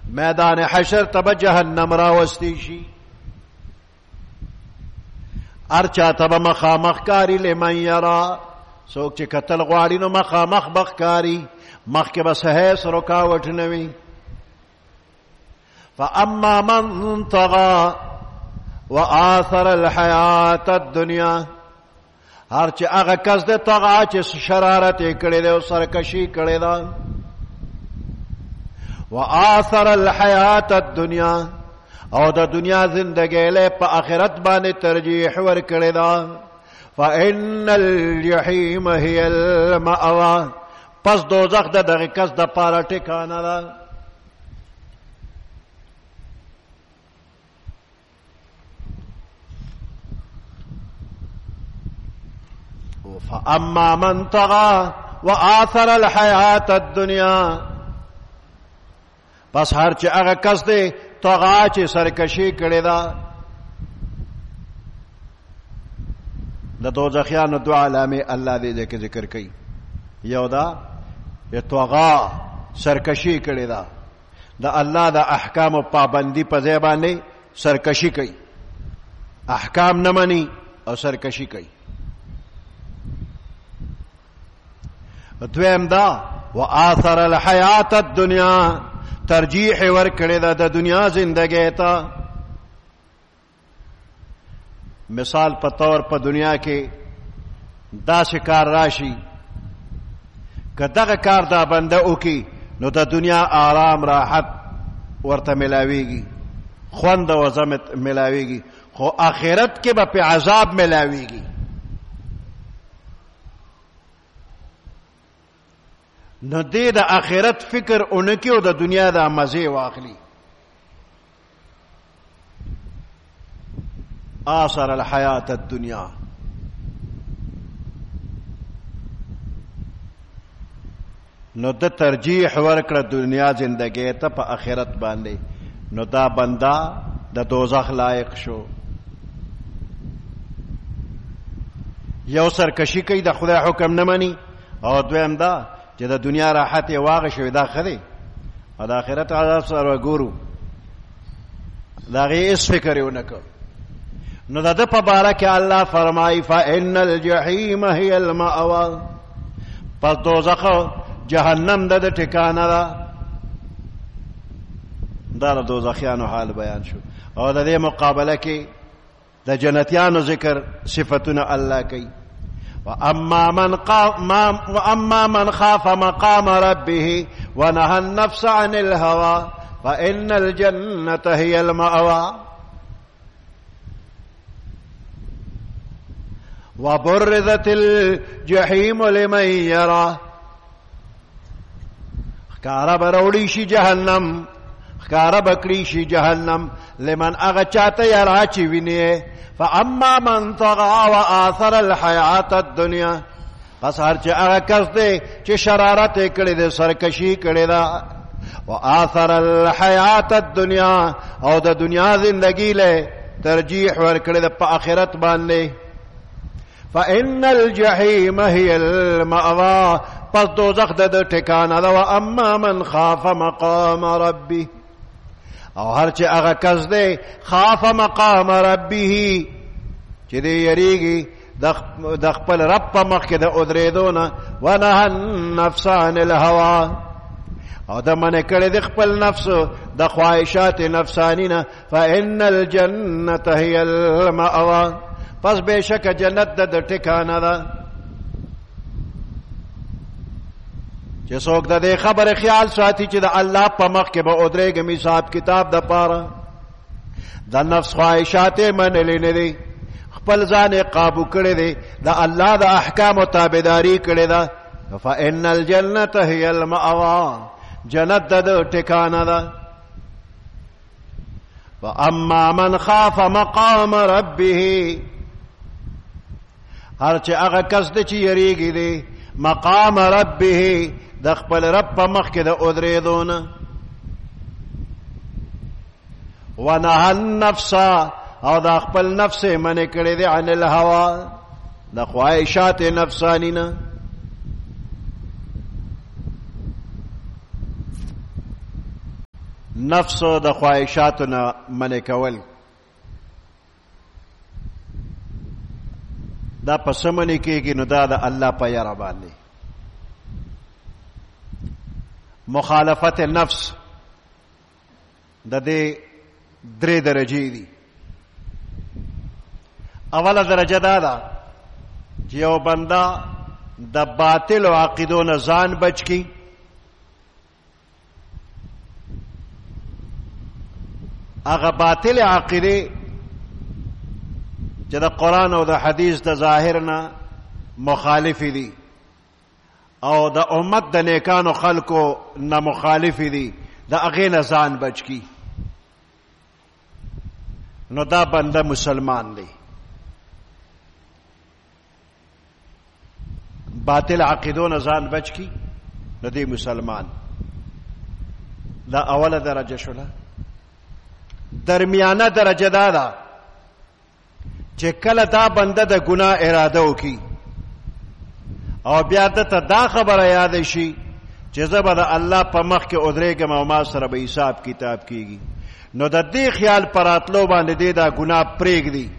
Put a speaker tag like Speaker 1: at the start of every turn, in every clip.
Speaker 1: میدان حشر تب جهنم راوستی شي ارچا تب مخامخ کاری لمن یرا څوک چې قتل غواړي نو مخامخ بخکاری مخکې بس هیڅ رکاوټ نه وي فاما من طغى وآثر الحیات الدنیا هر چې هغه کس د طغا چې شرارت یې کړی دی او سرکشي کړې ده وآثر الحیات الدنیا او د دنیا زندګۍ له په آخرت باندې ترجیح ورکړې ده فإن الجحیم هي المأوى پس دوزخ د دغه کس د پاره ټکانه ده فأما من طغى وآثر الحیات الدنیا پس هر چې هغه کس دی طغا چې سرکشي کړې ده د دوزخیانو دو علامې الله دې کې ذکر کوي یو دا طغا سرکشي کړې ده د الله د احکام پابندي په ځای باندې سرکشي کوي احکام نه مني او سرکشي کوي دویم دا وآثر الحیات الدنیا ترجیح ورکړې ده د دنیا زندګۍ ته مثال په طور په دنیا کې داسې کار راشي که دغه کار دا بنده وکړي نو د دنیا آرام راحت ورته ملاویږي خوند او عظمت ملاویږي خو آخرت کې به په عذاب ملاویږي نو دې د آخرت فکر اونکي او د دنیا د مزه واخلي آثر الحیات الدنیا نو د ترجیح ورکړه دنیا زندګۍ ته په آخرت باندې نو دا بندا د دوزخ لایق شو یو سرکشي کوي د خدای حکم نه مني او دویم دا چې د دنیا راحت یې واغ شوی دا ښه دی او د آخرت عذاب سره ګورو د هغې هېڅ فکر یې ونه کړ نو د ده په باره کې الله فرمایي فإن الجحیم هي المأوى پس دوزخ جهنم د ټکانه ده دا د دوزخیانو حال بیان شو او د دې مقابله کې د جنتیانو ذکر صفتونه الله کوي وأما من خاف مقام ربه ونهى النفس عن الهوى فإن الجنة هي المأوى وبرزت الجحيم لمن يرى خکارا بروڑی شي جهنم خکارا بکړي شي جهنم لمن هغه چاته یرا چې ویني فاما من طغى واثر الحیات الدنیا پس هر چې هغه کس دی چې شرارت یې کړې ده سرکشي کړې ده واثر الحیات الدنیا او د دنیا زندگی له ترجیح ورکړې ده په آخرت باندې فإن الجحیم هي المأوى پس دوزخ د ټکانه ده واما من خاف مقام ربه او هر چې هغه کس دی خاف مقام ربه چې دی یریږي د خپل رب په مخ کې د ودرېدو نه ونهى النفس عن الهوى او د منع کړی د خپل نفس د خواهشات نفسانی نه فإن الجنة هي المأوى پس بېشکه جنت د ټکانه ده چې څوک د دې خبره خیال ساتي چې د الله په مخ کې به ودرېږم حساب کتاب د پاره د نفس خواهشات یې منلې نه دي خپل ځان یې قابو کړی دی د الله د احکامو تابعداري کړې ده فإن الجنة هي المأوى جنت د ټکانه ده واما من خاف مقام ربه هر چې هغه کس دی چې یریږي دی مقام ربه د خپل رب په مخ کې د ودرېدو نه ونهى النفس او د خپل نفس یې منع کړی دی عن الهوى د خواهشات نفسانی نه نفس د خواهشاتو نه منع کول. دا په څه منع کېږي؟ نو دا د الله په یاره باندې. مخالفت نفس د دې 3 درجې دي. اوله درجه دا ده چې یو بنده د باطل او عقیدو نه ځان بچ کړي، هغه باطل عقیده چې د قرآن او د حدیث د ظاهر نه مخالف دي او د امت د نیکانو خلکو نه مخالف دي، د هغې نه ځان بچ کړي، نو دا بنده مسلمان دی. باطل عقیدو نه ځان بچ کړي نو دی مسلمان. دا اوله درجه شوله. درمیانه درجه دا ده چې کله دا بنده د ګناه اراده وکړي او بیا دته دا خبره یاد شي چې زه به د الله په مخ کې ودرېږم او ما سره به حساب کتاب کېږي، نو د دې خیال پر راتلو باندې دی دا ګناه پرېږدي،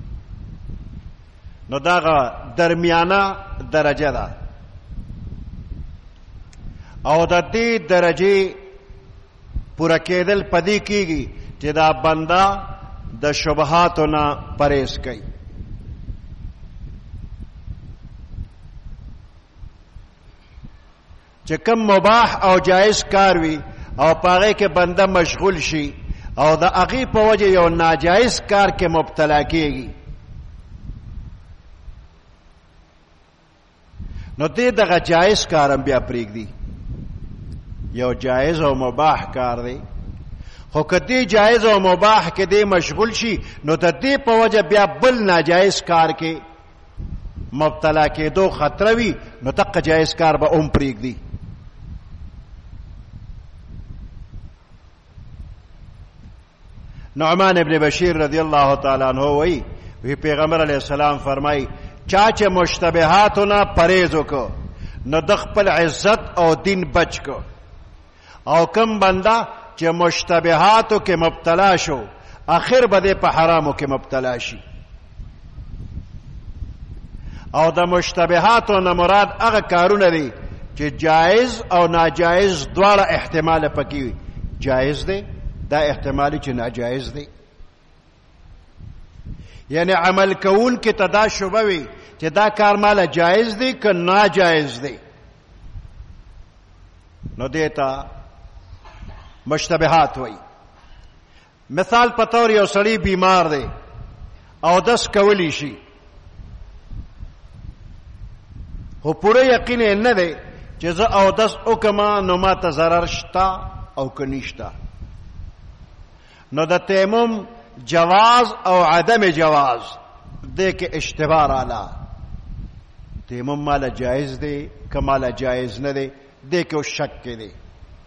Speaker 1: نو دغه درمیانه درجه ده. او د دې درجې پوره کېدل په دې کېږي چې دا بنده د شبهاتو نه پرهیز کوي. چې کوم مباح او جایز کار وي او په هغې کې بنده مشغول شي او د هغې په وجه یو ناجایز کار کې مبتلا کېږي، نو دې دغه جایز کار هم بیا پرېږدي. یو جایز او مباح کار دی، خو که دې جایز او مباح کې دې مشغول شي نو د دې په وجه بیا بل ناجایز کار کې مبتلا کېدو خطره وي، نو دغه جایز کار به هم پرېږدي. نعمان ابن بشیر رضی الله تعالی عنہ وی پیغمبر علیہ السلام فرمائی چا چې مشتبهاتو نه پرهیز وکړو نو د خپل عزت او دین بچ کو، او کم بنده چې مشتبهاتو کې مبتلا شو آخر به دې په حرامو کې مبتلا شي. او د مشتبهاتو نه مراد هغه کارونه دي چې جایز او ناجایز دواړه احتمال پکې وي. جایز دی دا احتمالی چې ناجایز دی، یعنی عمل کون کې ته دا شبه وي چې دا کار مالا جایز دی که ناجایز دی، نو دیتا مشتبهات وي. مثال په طور یو سړی بیمار دی او دس کولی شي، خو پوره یقین یې نه دی چې زه او دس وکړم نو ما ته ضرر شته او که نشته، نو د تیمم جواز او عدم جواز دې کې اشتباه رااله. تیمم مالا جایز دی که مالا جایز نه دی، دې کې شک کې دی.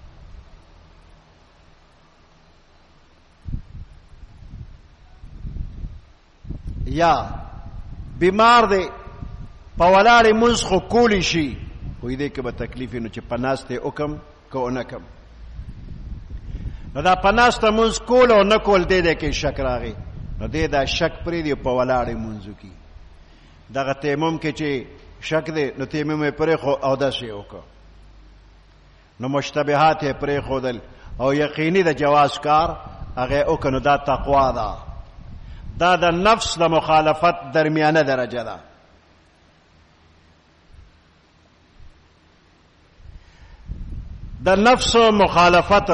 Speaker 1: یا بیمار دی په ولاړې منځ خو کولی شي، خو دې کې به تکلیف وي، نو چې په ناستې وکړم که ونه کړم، نو دا په ناسته منځ کول او نه کول دې کې شک راغی، نو دې دا شک پرېږدي په ولاړې منځو کې. دغه تیمم کې چې شک دی نو تیمم یې پرېښو او داسې یې وکړه، نو مشتبهات یې پرېښودل او یقیني د جواز کار هغه یې وکړه، نو دا تقوا ده. دا د نفس د مخالفت درمیانه درجه ده. د نفس مخالفت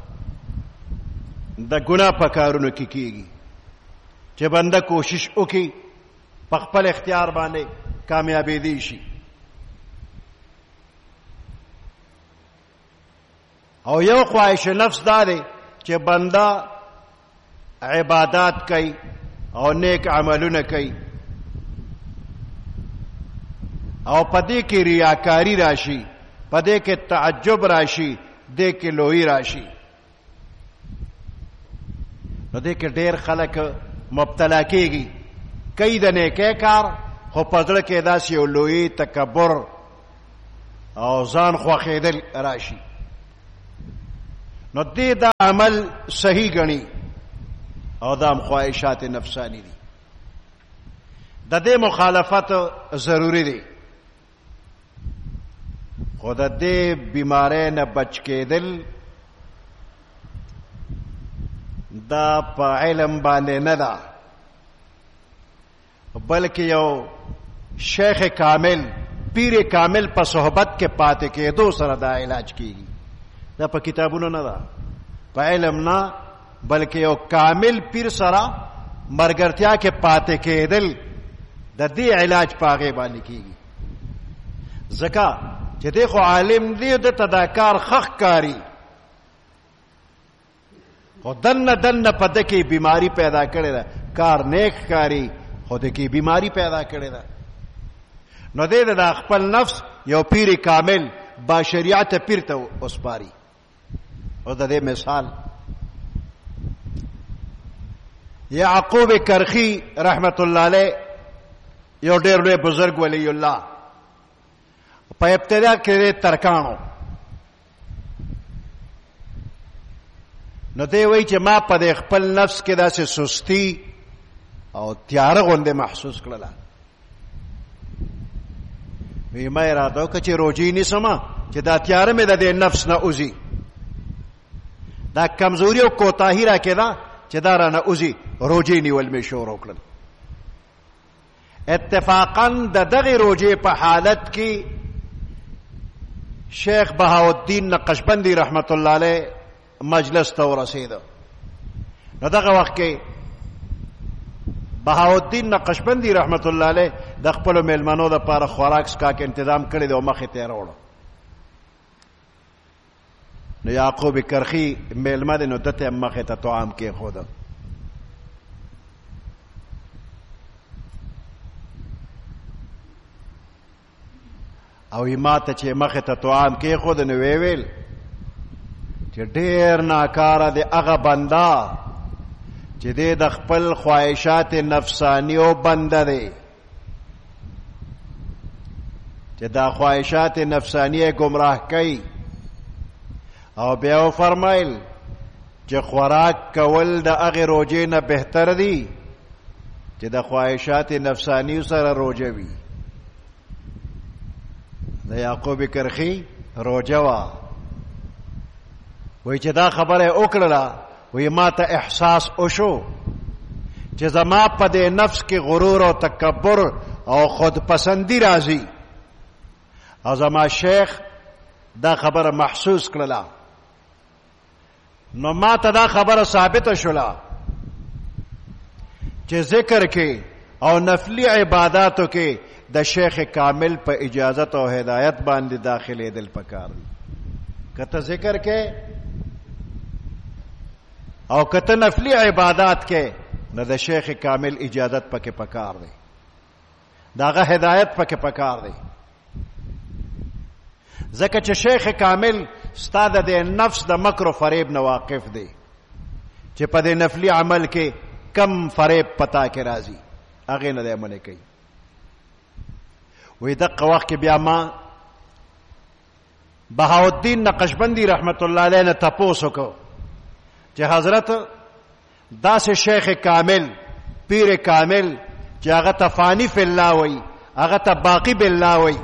Speaker 1: د ګناه په کارونو کې کېږي چې بنده کوشش وکړي په خپل اختیار باندې کامیابېدی شي، او یو خواهش نفس دا دی چې بنده عبادات کوي او نیک عملونه کوي او پدې کې ریاکاری راشي، پدې کې تعجب راشي، دې کې لوی راشي، نو دې کې ډېر خلک مبتلا کېږي. کوي د نیکۍ کار خو په زړه کې داسې یو لوی تکبر او ځان خوښېدل راشي، نو دې دا عمل صحیح ګڼي او دا خواهشات نفسانی دي. د دې مخالفت ضروری دی، خو د دې بیماری نه بچ کېدل دا په علم باندې نه ده، بلکې یو شیخ کامل پیر کامل په صحبت کې پاتې کېدو سره دا علاج کیږي. دا په کتابونو نه ده، په علم نه، بلکې یو کامل پیر سره مرګرتیا کې پاتې کېدل د دې علاج په هغې باندې کیږي. ځکه چې دی خو عالم دی، د ته دا کار ښه ښکاري، خو دنه په ده کې بیماری پیدا کړې ده. کار نیک ښکاري خو د کې بیماری پیدا کړې ده. نو دی د خپل نفس یو پیر کامل با شریعت پیر ته وسپاري. او د دې مثال یعقوب کرخی رحمت الله علیه یو ډېر لوی بزرګ ولی الله په ابتدا کې ترکانو. نو دی وایي چې ما په خپل نفس کې داسې سستی او تیاره غوندې محسوس کړله. وی ما اراده وکړه چې روجې نیسم چې دا تیاره مې د دې نفس نه وځي، دا کمزوري او کوتاهي راکېده چې دا رانه وځي. روجې نیول مې شروع کړل. اتفاقا د دغې روجې په حالت کې شیخ بهاءالدین نقشبندی رحمت الله علیه مجلس ته ورسېده. نو دغه وخت کې بهاءالدین نقشبندی رحمت الله علیه د خپلو میلمنو دپاره خوراک څښاک انتظام کړی دی او مخې ته یې راوړو. نو یعقوب کرخی میلمه دی، نو ده ته مخې ته طعام کېښوده. او ما ته چې مخې ته طعام کېښود نو ویې ویل چې ډېر ناکاره دی هغه بنده چې دی د خپل خواهشات نفسانیو بنده دی، چې دا خواهشات نفسانیه گمراه کوي. او بیا فرمایل چې خوراک کول د هغې روجې نه بهتر دی چې د خواهشات نفسانیو سره روجه وي. د یعقوب کرخی روجه وه. وی چې دا خبره وکړله، وی ما ته احساس وشو چې زما په دې نفس کې غرور او تکبر او خودپسندي راځي، او زما شیخ دا خبره محسوس کړله. نو ما ته دا خبره ثابته شوله چې ذکر کې او نفلی عباداتو کې د شیخ کامل په اجازت او هدایت باندې داخلېدل پکار دي. که ته ذکر کې او که ته نفلی عبادات کې، نو د شیخ کامل اجازت پکې پکار دی، د هغه هدایت پکې پکار دی. ځکه چې شیخ کامل ستا د نفس د مکر و فریب نه واقف دی چې په دې نفلی عمل کې کم فریب پتا کې راځي، هغې نه دی منع کوي. وی دقه وخت کې بیا ما بهاءالدین نقشبندی رحمت الله علیه نه تپوس وکړو چې حضرت داسې شیخ کامل پیر کامل چې هغه ته فانی فی الله وی، هغه ته باقی بالله وی،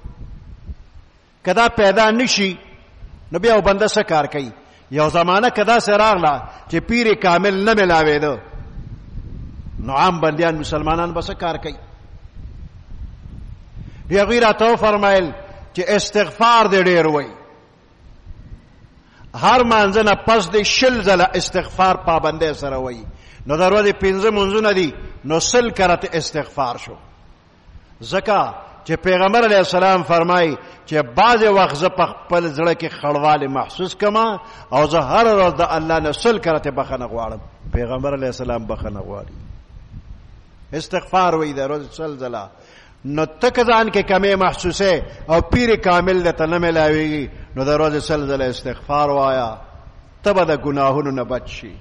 Speaker 1: که دا پیدا نشي نو بیا بنده څه کار کوي؟ یو زمانه که داسې راغله چې پیر کامل نه ملاوېده، نو عام بندیان مسلمانان به څه کار کوي؟ هغوی راته وفرمیل چې استغفار دې ډېر وی، هر مانځه نه پس دې 20 ځله استغفار پابندۍ سره وی. نو د ورځې 5 منځونه دي، نو 100 کرته استغفار شو. ځکه چې پیغمبر علیه السلام فرمایي چې بعضې وخت زه په خپل زړه کې خړوالی محسوس کما او زه هر ورځ د الله نه 100 کرته بخښنه غواړم. پیغمبر علیه السلام بخښنه غواړي، استغفار وی د ورځې 100 ځله. نو ته که ځان کې کمې محسوسې او پیر کامل درته نه میلاوېږي، نو د ورځې 100 ځله استغفار وایه، ته به د ګناهونو نه بچ شي.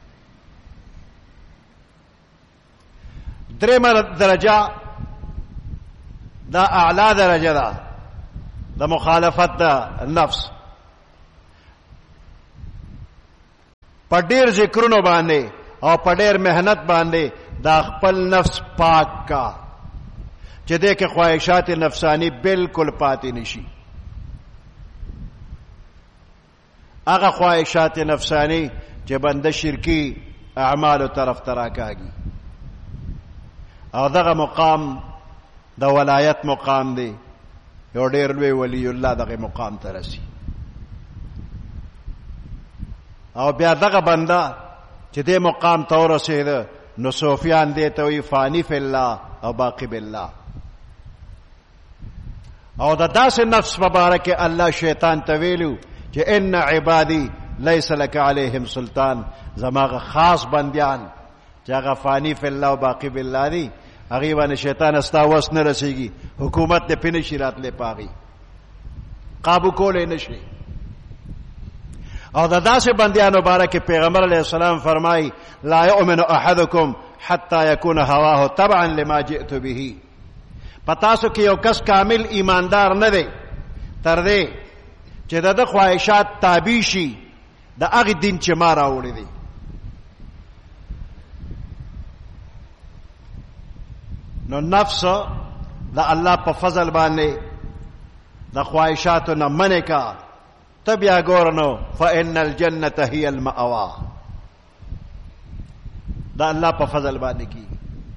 Speaker 1: درېمه درجه دا اعلی درجه ده د مخالفت د نفس. په ډیر ذکرونو باندې او په ډیر مهنت باندې دا خپل نفس پاک کا چې دې کې خواهشات نفسانی بالکل پاتې نشي. هغه خواهشات نفسانی چې بنده شرکی اعمالو طرف تراکاږي او دغه مقام د ولایت مقام دی. یو ډیر لوی ولی الله دغه مقام ته رسی او بیا دغه بنده چې دې مقام ته ورسېده نو صوفیان دې ته وایي فانی فی الله او باقی بالله. او د داسې نفس مبارک الله شیطان ته ویلو چې ان عبادی لیس لک علیهم سلطان، زماغه خاص بندیان چې هغه فانی فی الله او باقی بالله دي هغې باندې شیطان ستا وس نه رسېږي، حکومت دې پې نشي راتلی پاغي، قابو کولی نشي. او د داسې بندیانو باره کې پیغمبر علیه السلام فرمایي لا یؤمن احدکم حتی یکون هواه تبعا لما جئت به. په تاسو کې یو کس کامل ایماندار نه دی تر دې چې د ده خواهشات تابع شي د هغې دین چې ما راوړی دی. نو نفس د الله په فضل باندې د خواهشاتو نه منې کا، ته بیا ګوره نو فإن الجنة هي المأوى، د الله په فضل باندې کی.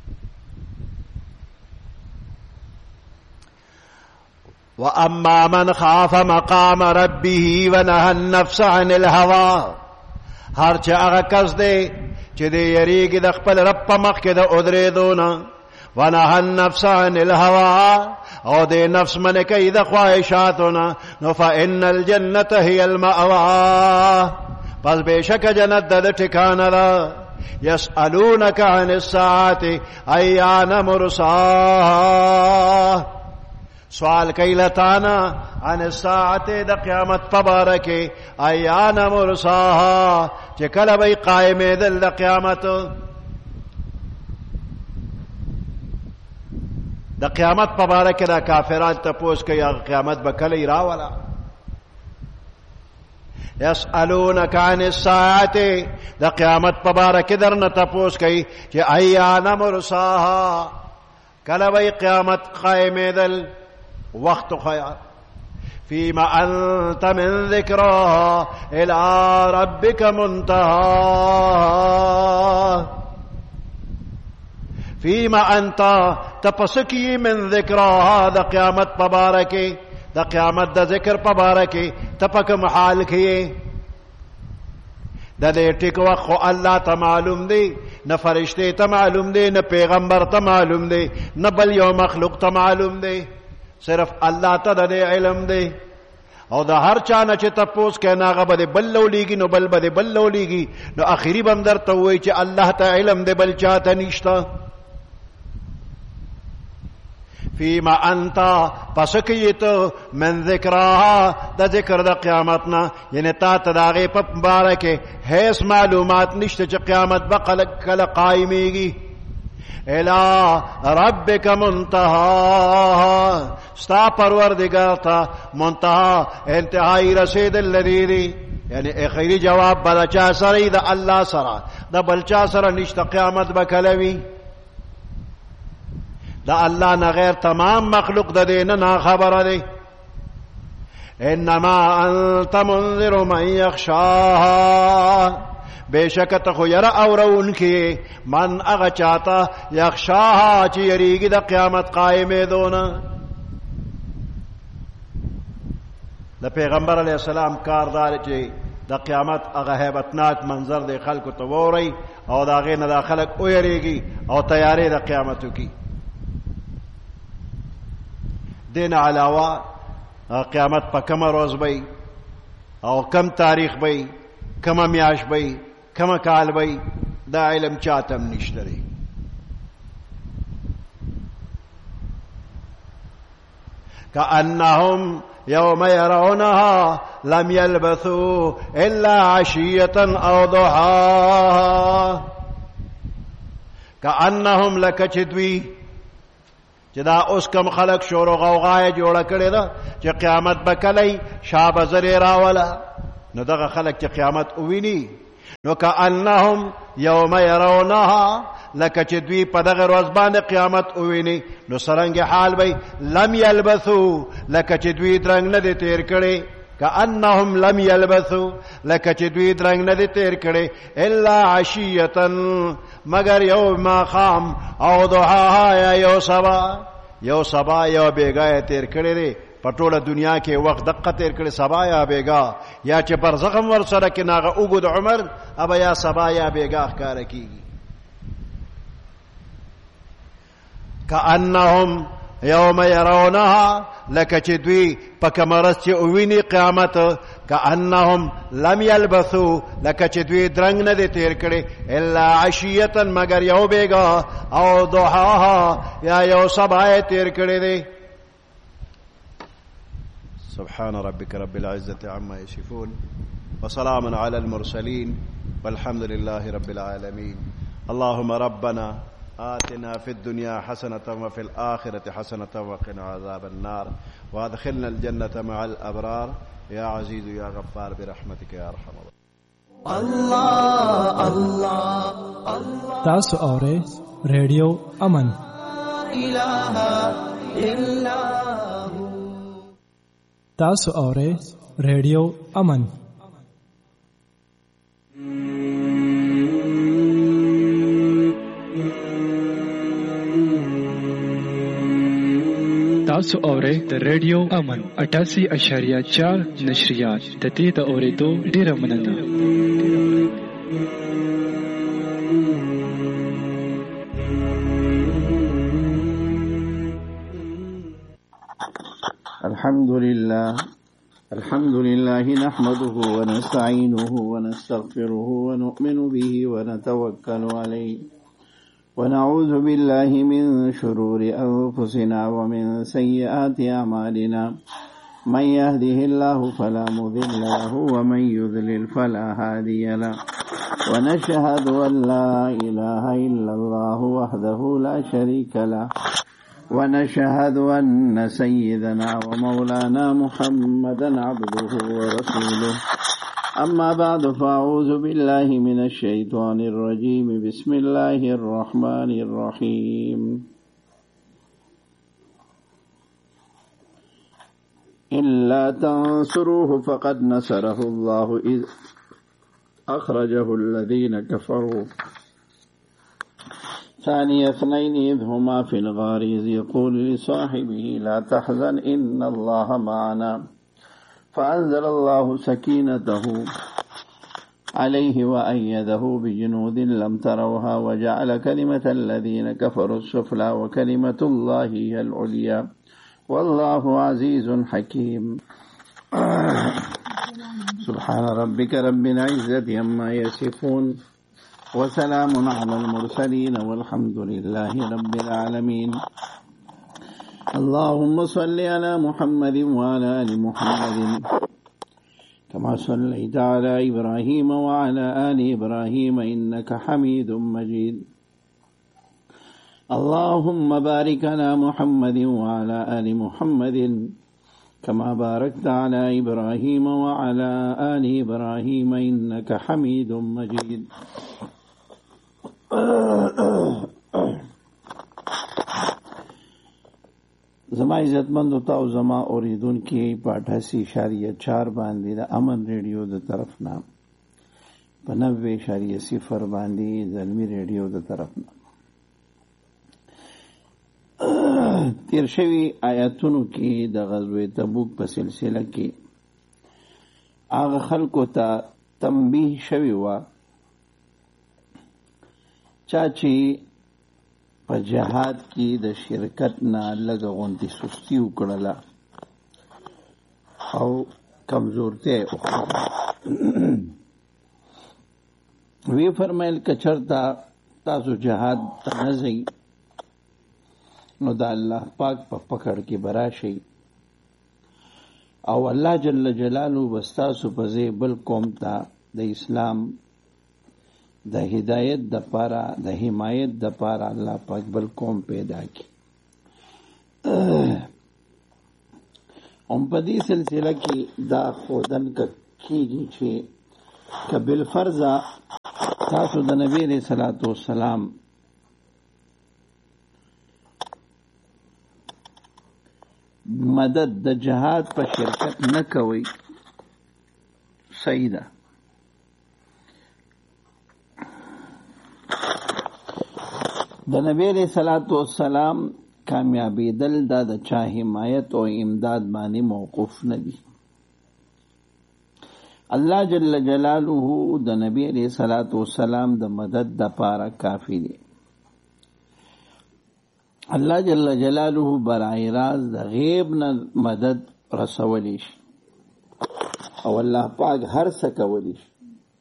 Speaker 1: وأما من خاف مقام ربه ونهى النفس عن الهوى، هر چې هغه کس دی چې دی یریږي د خپل رب په مخ کې د ودرېدو نه، ونهى النفس عن الهوى او د نفس من کوي د خواهشاتو نه، نو فإن الجنة هي المأوى، پس بېشکه جنت د ټکانه ده. يسألونك عن الساعة أيان مرساها، سوال کوي لتانا عن الساعة د قیامت په باره کې ایان مرساها چې کله به قایمېدل د قیامت. د قیامت په باره کې د کافران تپوس کوي هغه قیامت به کله راوله. يسألونك عن الساعة د قیامت په باره کې درنه تپوس کوي چې ایان مرساها کله به قیامت قایمېدل وقت خیا. فيما أنت من ذكراها إلى ربك منتهى، فيما أنت تپسکی من ذكراها د قیامت پبارکی د قیامت د ذکر پبارکی تپک محال کیے. د دې ټیک وخت الله ته معلوم دی، نه فرشته ته معلوم دی، نه پیغمبر ته معلوم دی، نه بل یو مخلوق ته معلوم دی، صرف الله ته د علم دی. او د هر چا نه چې تپوس کوي هغه به بل لولیږي، نو بل به بل لولیږي، نو اخري به هم درته ووایي چې الله ته علم دی بل چا ته نشته. فيما أنت پس کیته من ذکرها د ذکر د قیامتنا، یعنی تا ته د هغې په باره کې هیڅ معلومات نشته چې قیامت به کله قایمېږي. الى ربک منتهاها، ستا پروردگار ته منتها انتهایی رسیدل لري دی، یعنی اخری جواب به د چا سره د الله سره، د بل چا سره نشته. قیامت به کله وي؟ د الله نه غیر تمام مخلوق د دې نه خبره دی. انما انت منذر من یخشاها، بېشکه ته خو یره اورونکې من هغه چاته یخشاها چې یریږي د قیامت قایمېدو نه. د پیغمبر علیه السلام کار دا چې د قیامت هغه هیبتناک منظر د خلکو ته وورئ او د هغې نه دا خلک ویریږي او تیارې د قیامت وکړي. دین علاوه قیامت په کومه روز به او کم تاریخ به، کومه میاشت به، کومه کال به، دا علم چاته هم نشته دی. كأنهم يوم يرونها لم يلبثوا إلا عشية أو ضحاها. كأنهم لکچدوی چې دا اوس کم خلق شور و غوغای جوړه کړې ده چې قیامت به کلی شابه زرې راوله، نو دغه خلق چې قیامت وویني نو کأنهم یوم یرونها لکه چې دوی په دغه ورځ باندې قیامت وویني نو څرنګه حال وي لم یلبثو لکه چې دوی درنګ نه دي تیر کړي کأنهم لم یلبثو لکه چې دوی درنګ نه دي تیر کړي الا عشیه مگر یو ماخام او ضحاها یا یو سبا یو بیګا تیر کړي دي په ټوله دنیا کې وخت دقه تیر کړي سبا یا بیګا یا چې برزخم ور سره کې ناغه اوګد عمر ابا یا سبا یا بیګا ښکار کیږي کأنهم یوم یرونها لکه چې دوی په کمرس چې اوویني قیامت کأنهم لم یلبثو لکه چې دوی درنګ نه دي تیر کړي الا عشیه مگر یو بیګا او ضحاها یا یو سبا تیر کړي دي سبحان ربك رب العزة عما يصفون وسلام على المرسلين والحمد لله رب العالمين اللهم ربنا آتنا في الدنيا حسنة وفي الآخرة حسنة وقنا عذاب النار وادخلنا الجنة مع الأبرار يا عزيز يا غفار برحمتك يا أرحم
Speaker 2: الله الله الله تاسو اورئ رادیو امن اله الا تاسو اورئ رادیو امن تاسو اورئ د رادیو امن 88.4 نشریات د دې د اورېدو ډیره مننه
Speaker 3: الحمد لله نحمده ونستعينه ونستغفره ونؤمن به ونتوكل عليه ونعوذ بالله من شرور أنفسنا ومن سيئات أعمالنا من يهده الله فلا مضل له ومن يضلل فلا هادي له ونشهد أن لا إله إلا الله وحده لا شريك له ونشهد أن سيدنا ومولانا محمدا عبده ورسوله أما بعد فأعوذ بالله من الشيطان الرجيم بسم الله الرحمن الرحيم إلا تنصروه فقد نصره الله إذ أخرجه الذين كفروا ثاني اثنين إذ هما في الغار إذ يقول لصاحبه لا تحزن إن الله معنا فأنزل الله سكينته عليه وأيده بجنود لم تروها وجعل كلمة الذين كفروا السفلى وكلمة الله هي العليا والله عزيز حكيم سبحان ربك رب العزة عما يصفون وسلام على المرسلين والحمد لله رب العالمين اللهم صل على محمد وعلى آل محمد كما صليت على إبراهيم وعلى آل إبراهيم إنك حميد مجيد اللهم بارك على محمد وعلى آل محمد كما باركت على إبراهيم وعلى آل إبراهيم إنك حميد مجيد زما عزتمند او زما اوریدون کی 88.4 باندې د امن ریډیو د طرف نام په 90.0 باندې زلمی ریډیو د طرف نام تیر شوی آیاتونو کې د غزوه تبوک په سلسله کې هغه خلکو ته تنبیه شوی و چاچی په جهاد کې د شرکت نه لږه غونډې سستی وکړله او کمزورتیا وکړه وی فرمایل که چرته تاسو جهاد ته نه ځئ نو د الله پاک په پکړ کې براشئ او الله جل جلاله به ستاسو په ځای بل قوم ته د اسلام د هدایت د پاره د حمایت د پاره الله پاک بل قوم پیدا کی په دې سلسله کې دا خودن کیږي چې که بالفرض تاسو د نبی علیہ الصلوۃ والسلام مدد د جهاد په شرکت نه کوي صحیح ده. د نبی علیہ الصلوۃ والسلام کامیابی دل دا د چا حمایت او امداد باندې موقوف نه دي. الله جل جلاله د نبی علیہ الصلوۃ والسلام د مدد د پاره کافی دی. الله جل جلاله برای راز د غیب نه مدد رسولی شي او الله پاک هر څه کولی شي.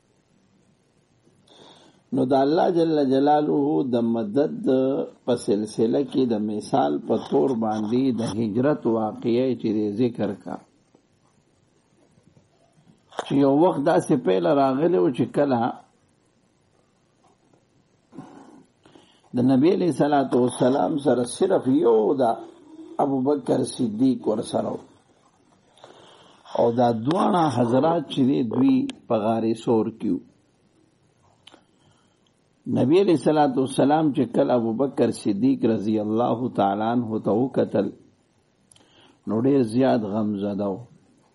Speaker 3: نو د الله جل جلاله د مدد په سلسله کې د مثال په تور باندې د هجرت واقعې چې ذکر کا چې یو وخت داسې پیل راغلی و چې کله د نبی علیہ الصلوۃ والسلام سره صرف یو دا ابو بکر صدیق ورسره او دا دوانه حضرات چې دوی په غار سور کیو. نبی علیہ الصلوۃ والسلام چې کله ابو بکر صدیق رضی الله تعالی عنہ ته وکتل نو ډیر زیات غم زده و.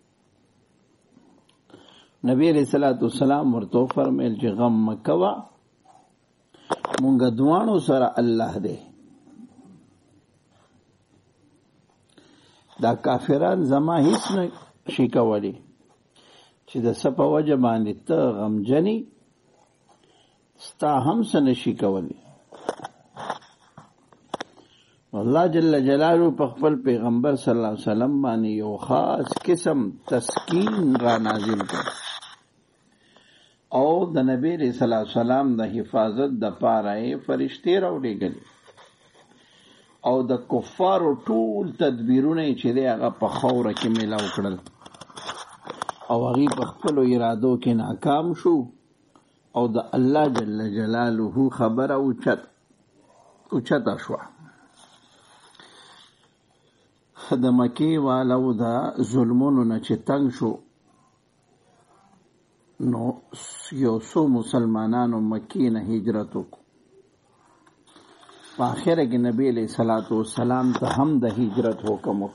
Speaker 3: نبی علیہ الصلوۃ والسلام ورته فرمایل چې غم مکوا مونږ دوانو سره الله دې. دا کافران زما هیڅ نه شي کولی چې د سپه وجه باندې ته غمجنی ستا هم څه نشي کولی. الله جل جلاله په خپل پیغمبر صلی الله علیه وسلم باندې یو خاص قسم تسکین را نازل کړ او د نبی رسول الله سلام د حفاظت د پاره فرشتي راوړي او د کفارو ټول تدبیرونه چې هغه په خوره کې ملاو کړل او هغه په خپل ارادو کې ناکام شو او د الله جل جلاله خبره اوچته شو. د مکی والو دا ظلمونو نه چې تنگ شو نو یو څو مسلمانانو مکی نه هجرت وکړو. په آخره کې نبی علیہ الصلوۃ والسلام ته هم د هجرت حکم وکړ.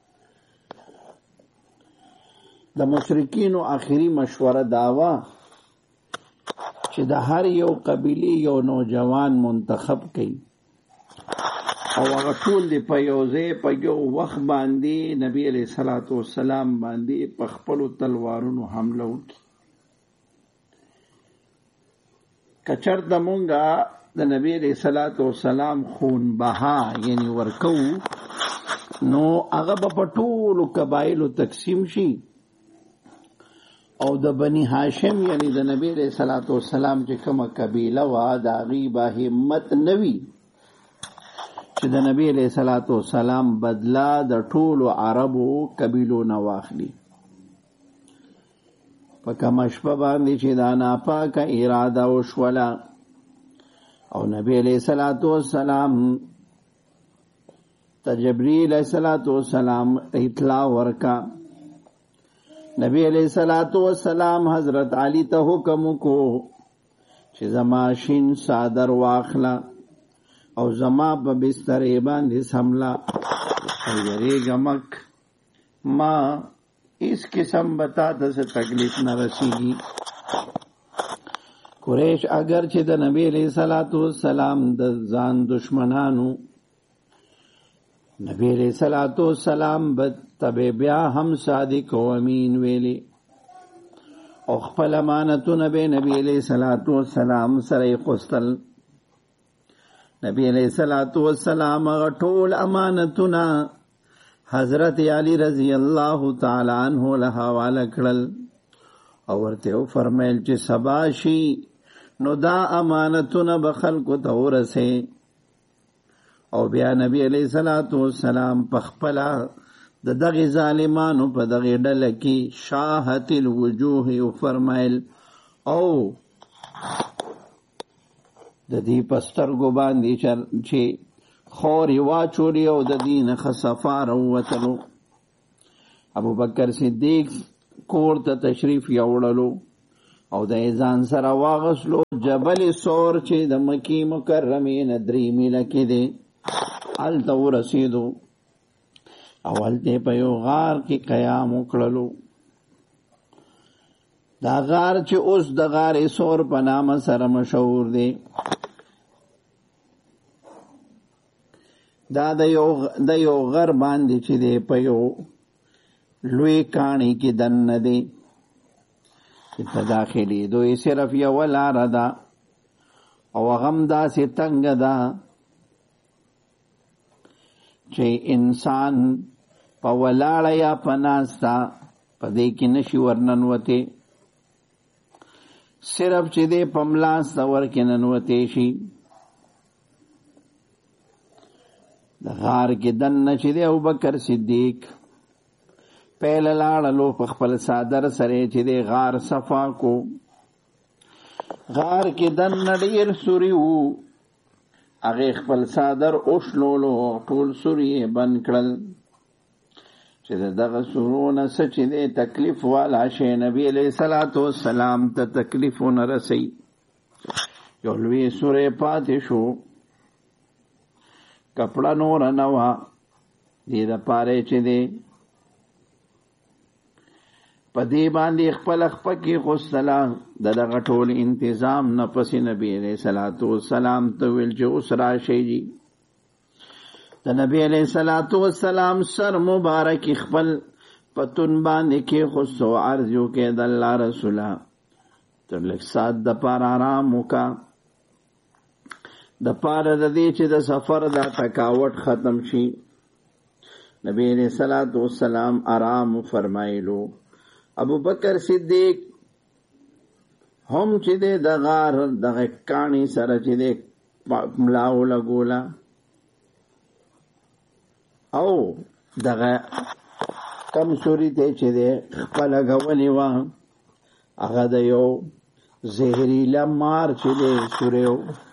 Speaker 3: د مشرکینو آخري مشوره داوا چې د هر یو قبیله یو نوجوان منتخب کړي او هغه ټول دی په یو ځای په یو وخت باندې نبی علیہ الصلوۃ والسلام باندې په خپل تلوارونو حمله وکړي. کچر د مونږه د نبی علیہ الصلوۃ والسلام خون بها یعنی ورکو نو هغه په ټولو قبایلو تقسیم شي او د بنی هاشم یعنی د نبی علیہ الصلوۃ والسلام چې کومه قبیله وا د غیبه همت نوي چې د نبی علیہ الصلوۃ والسلام بدلا د ټولو عربو قبیلو نه واخلي. په کومه شپه باندې چې دا ناپاکه اراده وشوله او نبی علیہ الصلوۃ والسلام ته جبرئیل علیہ الصلوۃ والسلام اطلاع ورکا. نبی علیہ الصلوۃ والسلام حضرت علی ته حکم کو چې زما شین صادر واخلا او زما په بستر باندې سملا او یریږه مک ما اس قسم بتا دس تکلیف نہ رسیږي. قریش اگر چې د نبی علیہ الصلوۃ والسلام د ځان دشمنانو نبی علیہ الصلوۃ والسلام تبه بیا هم صادق او امین ویلي او خپل امانتونه به نبی علیہ الصلوۃ والسلام سره قستل. نبی علیہ الصلوۃ والسلام ټول امانتونه حضرت علی رضی اللہ تعالی عنہ له حواله کړل او ورته فرمایل چې سبا شي نو دا امانتونه به خلکو ته ورسه او بیا نبی علیہ الصلوۃ والسلام په خپل د دغه ظالمانو په دغه ډله کې شاهت الوجوه او فرمایل او د دې پسترګو باندې چې خوري واچوري او د دین خصفار وتلو. ابو بکر صدیق کور ته تشریف یوړلو او د ځان سره واغسلو جبل سور چې د مکی مکرمې نه 3 میله کې دی هلته ورسېدو او هلته په یو غار کې قیام وکړلو دا غار چې اوس د غار سور په نامه سره مشهور دی دا د یو غر باندې چې دی په یو لوی کاڼي کې دننه دی چې ته داخلي دوی صرف یو لاره ده او هغه هم داسې تنګه ده چې انسان په ولاړه یا په ناسته په دې کې نشي ورننوتی صرف چې دی په ملاسته ورکې ننوتی شي د غار کې دننه چې دی ابوبکر صدیق پهله لاړلو په خپل صادر سره چې دی غار صفا کو غار کې دننه ډېر سوري وو هغې خپل صادر اوشلولو ټول سوري یې بند کړل چې دغه سورونه څه چې دی تکلیف والا شی نبی علیه الصلاة والسلام ته تکلیف ونه رسی یو لوی سوری پاتې شو کپړه نوره نه وه دې دپاره چې دی په دې باندې خپل خپه کېښوستله د دغه ټول انتظام نه پسې نبي علیه الصلاة والسلام ته ویل چې اوس راشئ جي د نبی علیه الصلاة والسلام سر مبارک خپل پتون باندې کېښوستو عرض یې وکړ د الله رسوله تر لږ ساعت دپاره آرام وکړه دپاره د دې چې د سفر دا تکاوټ ختم شي نبی علیه الصلاة والسلام آرام فرمایلو ابو بکر صدیق هم چې دی د غار دغه کاڼي سره چې دی ملاو لګوله او دغه کم سوري ته چې دی خپله ګولې وه هغه د یو زهریله مار چې دی سوری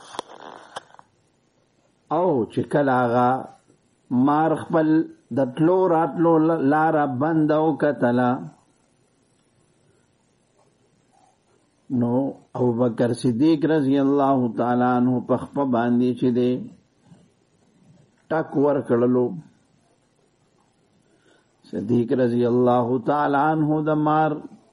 Speaker 3: او چې کله هغه مار خپل د تلو راتلو لاره بنده وکتله نو ابوبکر صدیق رضی الله تعالی عنہ په خپه باندې چې دی ټک ورکړلو صدیق رضی الله تعالی عنہ د مار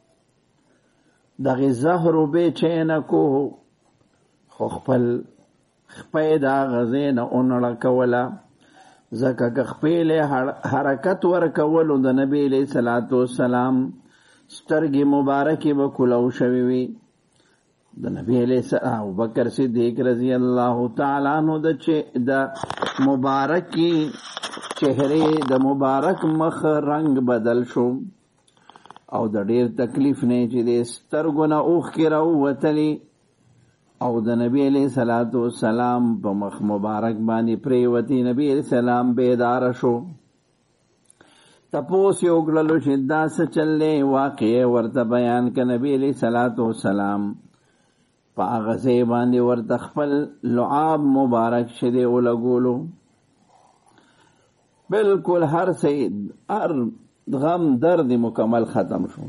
Speaker 3: دغه زهر به چینه کو خو خپل خپې دا غزې نه اونړه کوله ځکه که خپې حرکت ورکولو د نبی علیه الصلاة والسلام سترګې مبارکې به کولو شوې وي د نبی علیه السلام ابوبکر صدیق رضی الله تعالی عنہ د مبارکی چهره د مبارک مخ رنگ بدل شو او د ډیر تکلیف نه چې د سترګو نه اوښکې راووتلې او د نبی علیه الصلاة والسلام په مخ مبارک باندې پریوتې نبی علیه السلام بیداره شو تپوس یې وکړلو چې دا څه چلې واقعې ورته بیان که نبی علیه الصلاة والسلام په هغه ځای باندې ورته خپل لعاب مبارک چې دی ولګولو بالکل هر غم درد مکمل ختم شو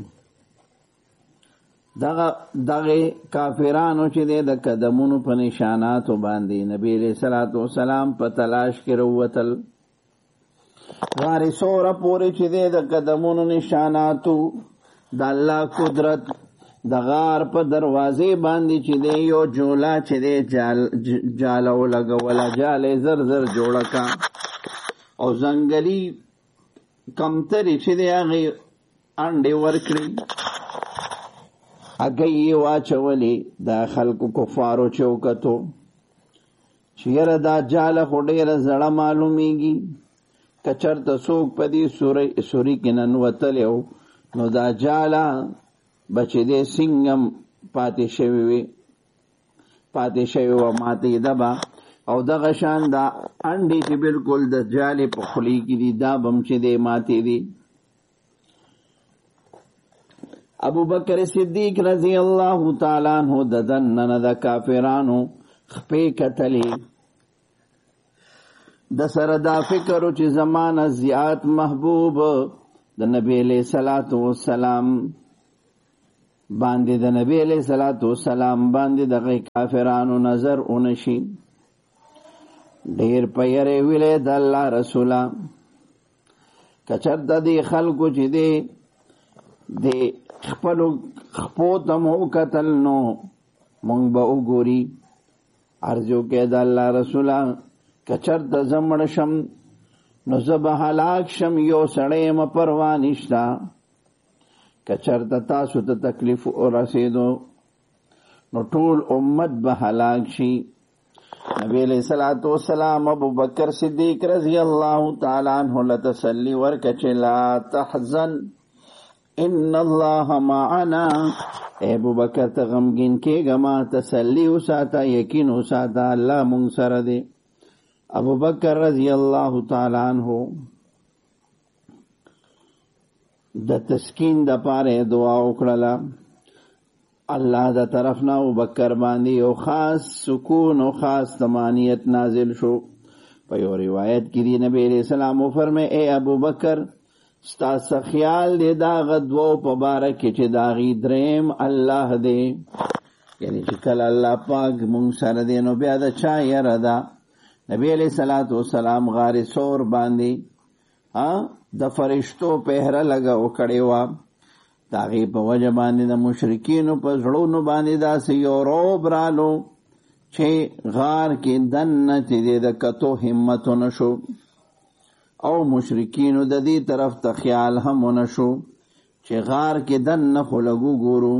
Speaker 3: دغه کافرانو چې دی د قدمونو په نشاناتو باندې نبی علیه الصلاة والسلام په تلاش کې راووتل غار سوره پورې چې دی د قدمونو نشاناتو د الله قدرت د غار په دروازې باندې چې دی یو جولا چې دی جاله ولګوله جاله زر زر جوړه کا او ځنګلي کمترې چې دی هغې انډې ورکړي هګۍ یې واچولې دا خلکو کفارو چې وکتو چې یاره دا جاله خو ډېره زړه معلومیږي که چېرته څوک په دې سوري کې ننوتلی و نو دا جاله به چې دی سنګم پاتې شوې وه ماتېده به او دغه شان دا انډې چې بلکل د جالې په خولې کې دي دا به هم چې دی ماتېدي ابو بکر صدیق رضی الله تعالی عنہ د دننه د کافرانو خپې کتلې د سره دا فکر چې زمانه زیات محبوب د نبی علیہ الصلوۃ والسلام باندې د نبی علیہ الصلوۃ والسلام باندې د کافرانو نظر اونشي. ډیر پیره ویلې د الله رسولا کچر د دې خلکو چې دې خپل خپو تمو قتل نو مونږ به وګوري. ارزو کې د الله رسولا کچر د زمړ شم نو زبه هلاک شم یو سړی م پروا نشتا. کچر د تاسو ته تکلیف ورسېدو نو ټول امت به هلاک شي. نبی علیہ الصلوۃ والسلام ابو بکر صدیق رضی اللہ تعالی عنہ له تسلی ورکړه لا تحزن ان الله معنا. ابو بکر ته غمگین کېږه ما تسلی وساته یقین وساته الله مونږ سره دی. ابو بکر رضی اللہ تعالی عنہ د تسکین د پاره دعا وکړه. الله د طرف نه ابو بکر باندې یو خاص سکون او خاص طمانینت نازل شو. په یو روایت کې دی نبی علیہ السلام فرمایي اے ابو بکر ستاسو خیال دې دا غدو په باره کې چې دا غي دریم الله دې، یعنی چې کله الله پاک مونږ سره دی نو بیا د چا یره ده. نبی علیہ الصلوۃ والسلام غار سور باندې د فرشتو پهره لگا وکړی و. داغی په وجه باندې د مشرکینو په زړونو باندې داسې یو روب رالو چې غار کې دننه چې د کتو همت نشو او مشرکینو د دې طرف ته خیال هم نشو چې غار کې دننه خو لګو ګورو.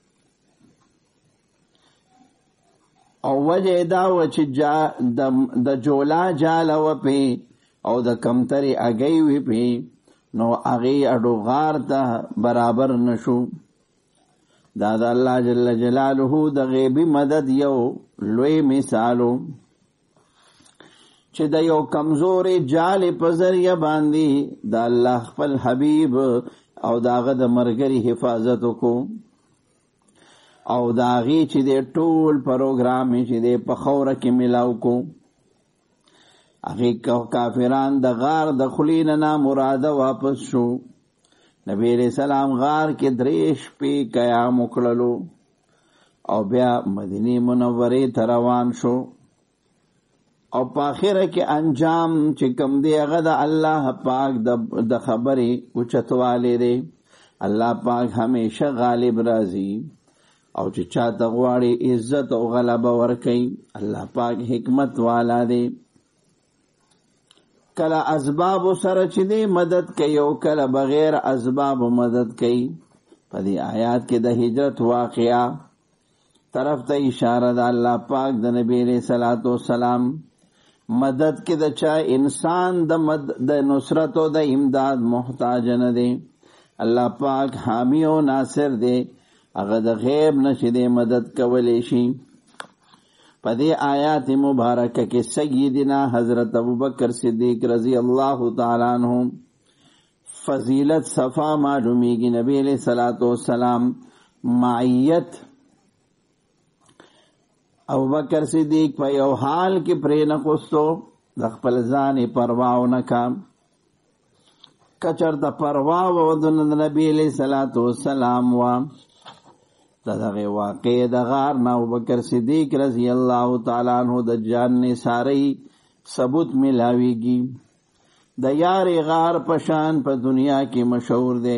Speaker 3: او وجه دا و چې د جولا جاله و پی او د کمتری اگئی وی پی نو اغی اډو غار ته برابر نشو. دا د الله جل جلاله د غیبی مدد یو لوی مثالو چې د یو کمزوري جال په ذریعہ باندې د الله خپل حبیب او داغه د مرګري حفاظت وکړو او داغي چې د ټول پروګرام چې د په خوره کې ملاو کو. هغه کافران د غار د خلین نه مراده واپس شو. نبی علیہ السلام غار کې دریش پی قیام وکړلو او بیا مدینه منوره ته روان شو. او په اخره کې انجام چې کوم دی هغه د الله پاک د خبرې اوچتواله دی. الله پاک همیشه غالب راځي او چې چاته غواړي عزت او غلبه ورکړي. الله پاک حکمت والا دی. کله اسباب سره چې دی مدد کوي او کله بغیر اسباب مدد کوي. په دې آیات کې د هجرت واقعا طرف ته اشاره ده. الله پاک د نبی علیہ الصلوۃ والسلام مدد کې د چا انسان د نصرت او د امداد محتاج نه دی. الله پاک حامی او ناصر دی. هغه د غیب نشي دی مدد کولی شي. پدې آیات مبارکه کې سیدنا حضرت ابوبکر صدیق رضی اللہ تعالی عنہ فضیلت صفا معلومیږي. نبی علیہ الصلوۃ والسلام معیت ابوبکر صدیق په یو حال کې پرې نه کوستو د خپل ځان پروا نه کام. کچر د پروا و د نبی علیہ الصلوۃ والسلام وا دغه واقع د غار نه ابوبکر صدیق رضی اللہ تعالی عنہ د جان نه ساری ثبوت ملاویږي. د یار غار پشان په دنیا کې مشهور دی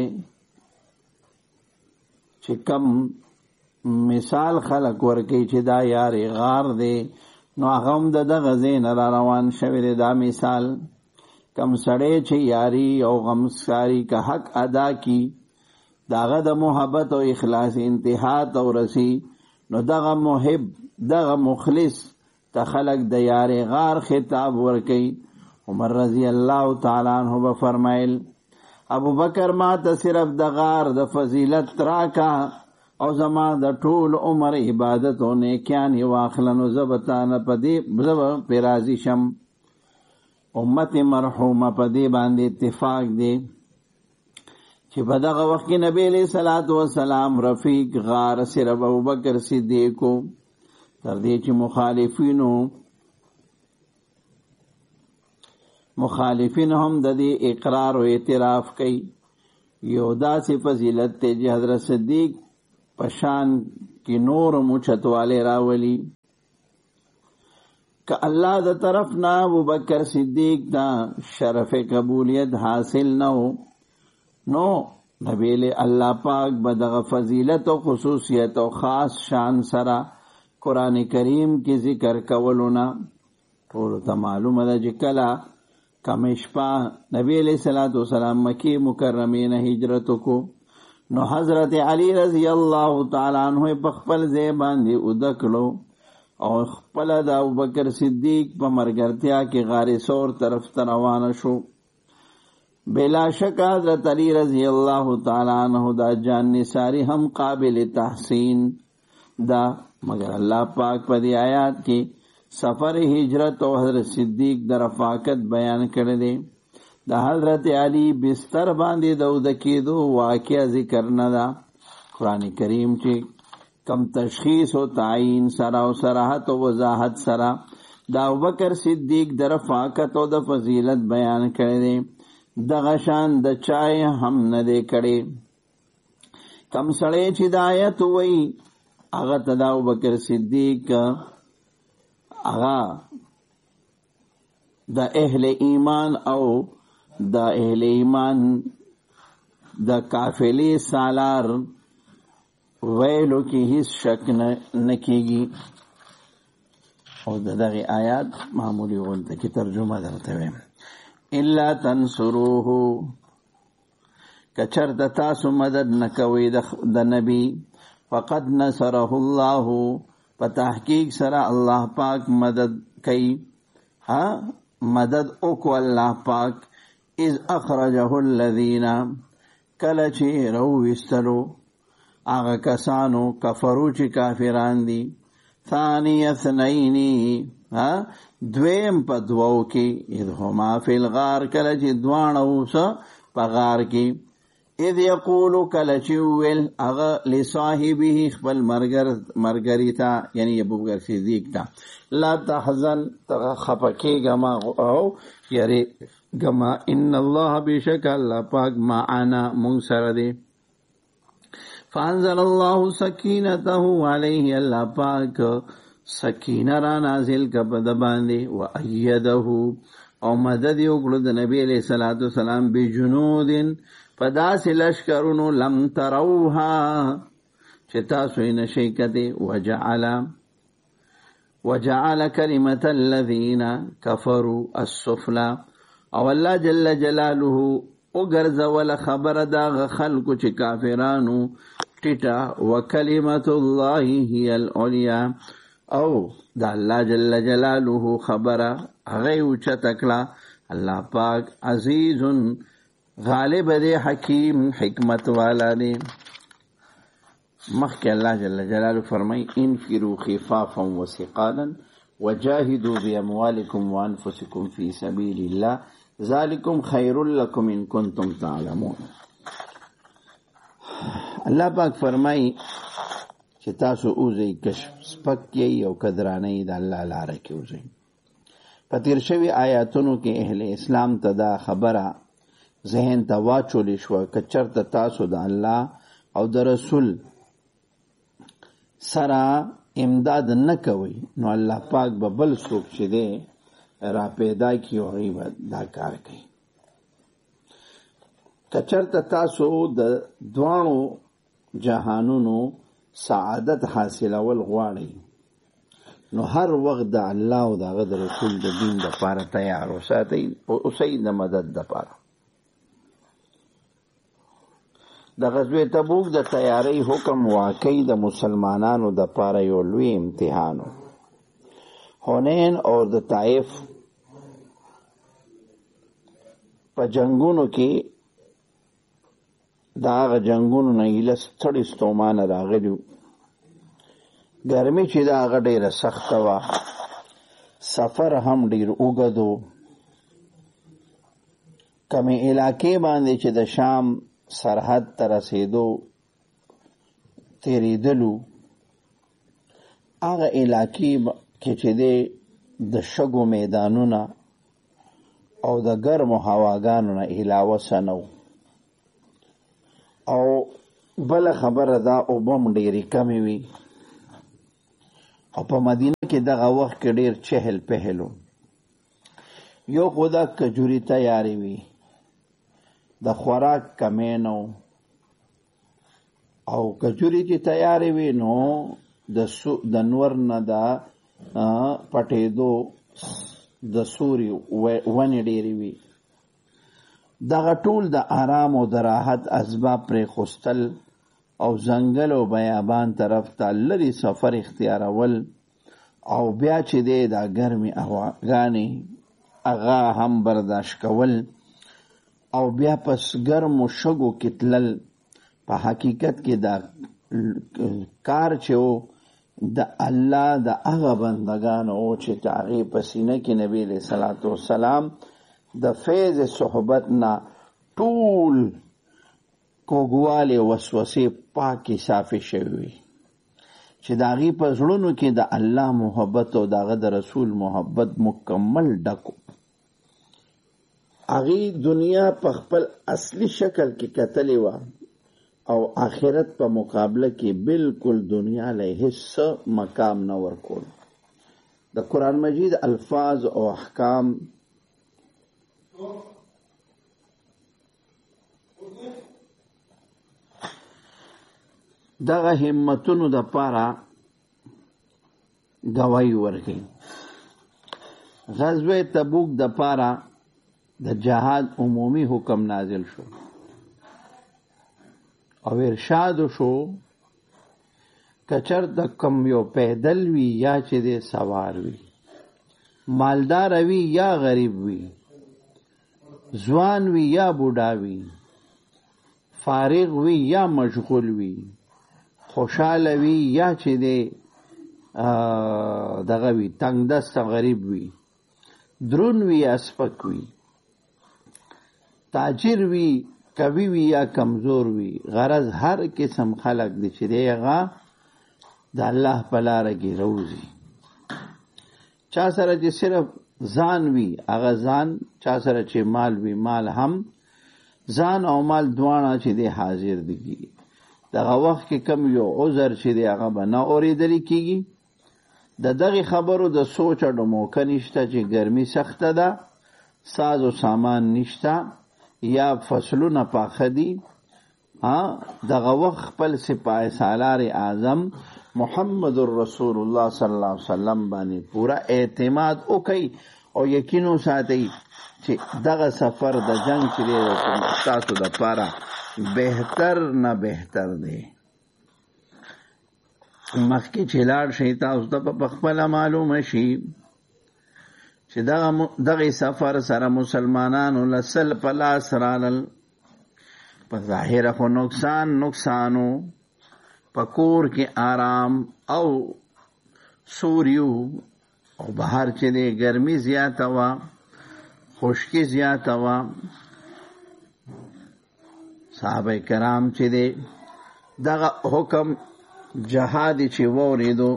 Speaker 3: چې کم مثال خلق ورکی چې دا یار غار دی نو هغه هم دغه ځای نه روان شوی دی. دا مثال کم سړی چې یاری او غمسکاری کا حق ادا کی داغه د محبت او اخلاص انتها ته ورسی نو دغه محب دغه مخلص ته خلق د یار غار خطاب ورکی. عمر رضی اللہ تعالی عنہ فرمایل ابو بکر ما ته صرف د غار د فضیلت راکا او زما د ټول عمر عبادت او نیکیان واخلنو زبطان پدی زب پیرازی شم. امت مرحومه پدی باندې اتفاق دی چې په دغه وخت کې نبی علیہ الصلوۃ والسلام رفیق غار صرف ابوبکر صدیق کو تر دې چې مخالفین هم د دې اقرار او اعتراف کوي. یو داسې فضیلت ته چې حضرت صدیق پشان کی نور مچتواله راولی که الله د طرف نا ابو بکر صدیق دا شرف قبولیت حاصل نو نبی له الله پاک بدغه فضیلت او خصوصیت او خاص شان سره قران کریم کی ذکر کولونا ټول ته معلومه ده چې کلا کمشپا نبی علیہ الصلوۃ والسلام مکی مکرمه نه هجرت کو نو حضرت علی رضی اللہ تعالی عنہ په خپل ځای باندې ودکلو او خپل د ابوبکر صدیق په مرګرتیا کې غار سور طرف ته روان شو. بلا شک حضرت علی رضی اللہ تعالی عنہ دا جان نثاری هم قابل تحسین دا، مگر اللہ پاک په دې آیات کې سفر هجرت او حضرت صدیق د رفاقت بیان کړی دی. دا حضرت علی بستر باندې دود کېدو واقعہ ذکر نه دا. قرآن کریم چې کم تشخیص او تعیین سره او صراحت او وضاحت سره دا ابوبکر صدیق د رفاقت او د فضیلت بیان کړی دی، دغه شان د چای هم نه دی کړی. کم سړی چې د آیت وایي هغه ته د ابوبکر صدیق هغه د اهل ایمان او دا اہل ایمان دا قافلے سالار ویلو کی ہیس شک نکیگی. اور دغه آیات معمولی غلطه کی ترجمه درته ویم. الا تنصروه کچر د تاسو مدد نکوي د نبی فقد نصره الله په تحقیق سره الله پاک مدد کوي. ها مدد وکړه الله پاک اذ اخرجه الذین کله چې رویستلو هغه کسانو کفرو چې کافران دي ثانی اثنین دویم په دوو کې اذ هما فی الغار کله چې دواړه اوسه په غار کې اذ یقول کله چې ویل هغه لصاحبه خپل مرګری ته یعنی ابوبکر صدیق ته لا تحزن خفکیږه ما او یری گما ان الله بشک الله پاک معنا مون سره دی. فانزل الله سکینته علیه الله پاک سکینه را نازل کړه د باندې و ایده او مدد یو کړو د نبی علیہ الصلوۃ والسلام بجنود پداس لشکرونو لم تروها چې تاسو یې نشئ کته وجعل کلمة الذین کفروا السفلی او الله جل جلاله او ګرځول خبر دا خلکو چې کافرانو ټیټه وکلمت الله هی العلیا او دا الله جل جلاله خبره هغه اوچه تکړه. الله پاک عزیز غالب دی حکیم حکمت والا دی. مخکې الله جل جلاله فرمای انفروا خفافا وثقالا وجاهدوا باموالکم وانفسکم فی سبیل الله ذالکم خیر لکم ان کنتم تعلمون. الله پاک فرمای چې تاسو اوځئ کشف سپکې او قدرانه د الله لاره کې اوځئ. په تیر شوي آیاتونو کې اهل اسلام ته دا خبره ذهن ته واچولې شوه که چېرته تاسو د الله او د رسول سره امداد نه کوي نو الله پاک به بل څوک چې دی را پیدا کی او غیبه دا کار کوي. کچرته تاسو د دوانو جهانونو سعادت حاصلول غواړئ نو هر وخت د الله او د رسول د دین لپاره تیار اوسئ او د مدد لپاره. د غزوه تبوک د تیاری حکم واقعي د مسلمانانو د لپاره یو لوی امتحان و. حنین اور د طائف په جنگونو کې دا جنگونو نه ایله ستړي ستومانه راغلیو. ګرمي چې دا هغه ډېره سخته وه، سفر هم ډېر اوږد و. کمې علاقې باندې چې د شام سرحد ته رسېدو تېرېدلو هغه علاقې کې چې دی د شګو میدانونه او د ګرمو هواګانو نه علاوه څه نه و. او بل خبره دا اوبم ډېرې کمې وي او په مدینه کې دغه وخت کې ډېر چهل پهلو. یو خو دا کجوري تیارې وي، د خوراک کمی نو، او کجوري چې تیارې وي نو د نور نه دا پټېدو د سوري ونې ډېرې وي. دغه ټول د آرام او د راحت اسباب پرې خوستل او ځنګل او بیابان طرف ته لرې سفر اختیارول او بیا چې دی دا ګرمې هواګانې هغه هم برداشت کول او بیا پس ګرمو شګو کې تلل، په حقیقت کې دا کار چې و د الله د هغه بندګانو و چې د هغې په سینه کې نبي علیه صلات وسلام د فیض صحبت نه ټول کوږوالې وسوسې پاکې صافې شوې وي، چې د هغې په زړونو کې د الله محبت او د هغه د رسول محبت مکمل ډکو. هغې دنیا په خپل اصلي شکل کې کتلې وه او آخرت په مقابله کې بالکل دنیا له هیڅ مقام نه ورکول. د قرآن مجید الفاظ او احکام دغه همتونو د پاره گواہی ورکړي. غزوه تبوک د پاره د جهاد عمومي حکم نازل شو او ارشاد شو کچر د کم یو پیدل وی یا چې د سوار وی، مالدار وی یا غریب وی، ځوان وی یا بوډا وی، فارغ وی یا مشغول وی، خوشحاله وی یا چې د دغه وی تنگ دست غریب وی، درون وی یا سپک وی، تاجر وی کوي وی یا کمزور وی. غرض هر قسم خلق دی چې دی هغه د الله په لاره کې روزي. چا سره چې صرف ځان وی هغه ځان، چا سره چې مال وی مال هم، ځان او مال دواړه چې دی حاضر دي. دغه وخت کې کم یو عذر چې دی هغه به نه اورېدلی کېږي. د دغې خبرو د سوچ اډو موقع نشته چې ګرمي سخته ده، ساز و سامان نشته یا فصلونه پاخه دي. دغه وخت خپل سپاه سالار اعظم محمد رسول الله صلی الله علیه وسلم باندې پورا اعتماد وکړئ او یقین وساتئ چې دغه سفر د جنگ چې دی تاسو دپاره بهتر نه بهتر دی. مخکې چې لاړ شئ تاسو ته په خپله معلومه شي چې دغه سفر سره مسلمانانو لسل په لاس رالل. په ظاهره خو نقصانو، په کور کې آرام او سوریو او بهر چې دی ګرمي زیاته وه، خشکي زیاته وه. صحابه کرام چې دی دغه حکم جهاد چې واورېدو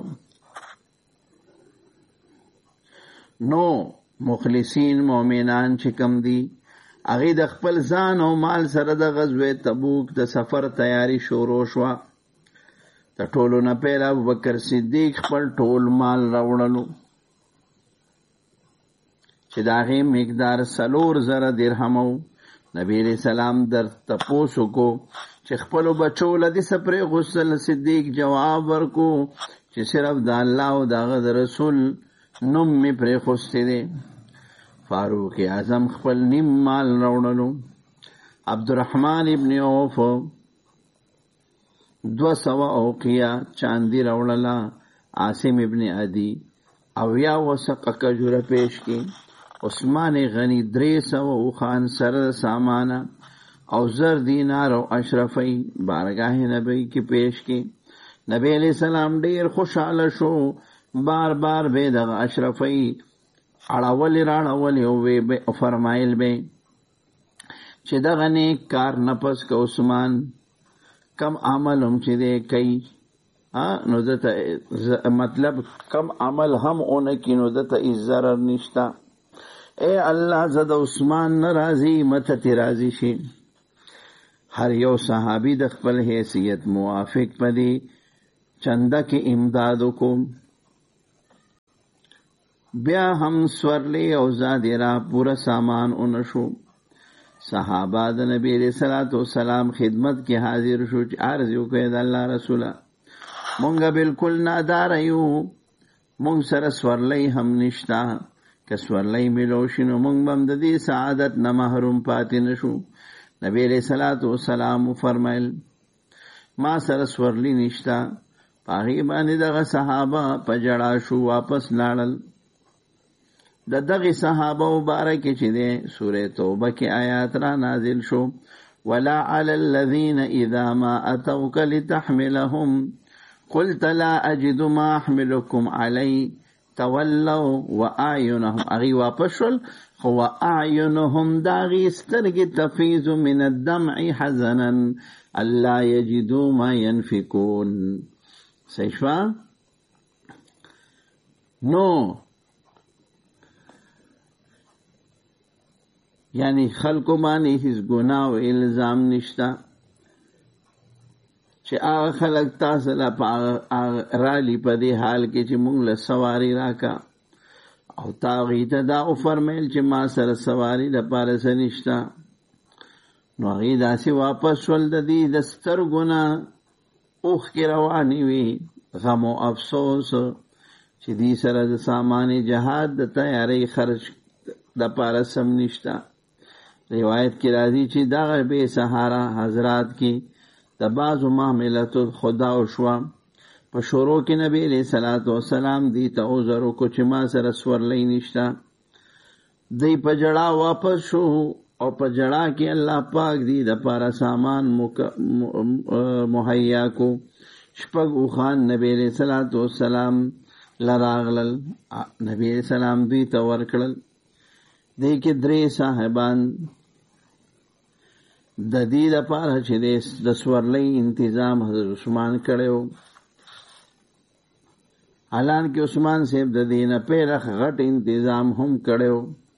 Speaker 3: نو مخلصین مؤمنان چې کم دي هغې د خپل ځان او مال سره د غزوه تبوک د سفر تیاری شروع شوه. د ټولو نه پیل ابوبکر صدیق خپل ټول مال راوړلو چې د هغې مقدار 4,000 درهم و. نبی علیہ السلام در تپوس وکړو چې خپلو بچو له دې څه پرېغوستل. صدیق جواب ورکړو چې صرف د الله او د هغه د رسول نوم مې پرېښوستی دی. فاروق اعظم خپل نیم مال راوړلو. عبدالرحمن ابن عوف 200 اوقیه چاندي راوړله. عاصم ابن عدي 80 وسقه کجوره پیش کی. عثمان غنی 300 اوخان سره سامانه او 1000 دینار او اشرفی بارگاه نبی کی پیش کی. نبی علیہ السلام ډیر خوشحاله شو. بار بار به دغه اشرفی اړول راړول او فرمایل به چې دغه نیک کار نفس که عثمان کم عمل هم چې دی کوي نو دته مطلب کم عمل هم اونه کی نو دته هیڅ ضرر نشته. اے الله زه د عثمان نه راضي مته تی راضي شي. هر یو صحابي د خپل حیثیت موافق پدې چنده کې امداد وکړو. بیا هم سورلی او زادرا پورا سامان اونشو. صحابه د نبی علیہ الصلوۃ والسلام خدمت کې حاضر شو چې عرض وکړي د الله رسوله مونږ بالکل نادار یو، مونږ سره سورلی هم نشتا، که سورلی ملو شي نو مونږ هم د دې سعادت نه محروم پاتې نشو. نبی علیہ الصلوۃ والسلام فرمایل ما سره سورلی نشتا. هغې باندې دغه صحابه په جړا شو، واپس لاړل. د دغه صحابه مبارک چې دی سورې توبه کې آیات را نازل شو، ولا علی الذین اذا ما اتوک لتحملهم قلت لا اجد ما احملکم علی تولوا واعینهم. هغې واپس شول خو واعینهم داغې سترګې تفیض من الدمع حزنا الا یجدوا ما ينفقون. سیشوا نو یعنی خلقو باندې هیڅ ګناه او الزام نشتا چې هغه خلق تاسو لا رالی په دې حال کې چې موږ له سواری راکا او تاغی ته دا فرمایل چې ما سره سواری د پاره څه نشتا. نو هغې داسې واپس شول. د دې د سترګو نه اوښکې روانې وي، غم او افسوس چې دې سره د سامان جهاد د تیاری خرج د پاره سم نشتا. روایت کې راځي چې دغه بے سهارا حضرات کې د بعضو معاملاتو خدا او شوا په شروع کې نبی علیہ الصلوۃ والسلام دې ته عذر وکړو چې ما سره سورلی نشتا. دی په جړا واپس شو او په جړا کې الله پاک دې د پاره سامان مهیا کو. شپږ اوښان نبی علیہ الصلوۃ والسلام لراغلل، نبی علیہ السلام دوی ته ورکړل. دې کې درې صاحبان د دې لپاره چې د سورلی انتظام حضرت عثمان کړو. حالان کې عثمان صاحب د دې نه پیره غټ انتظام هم کړو.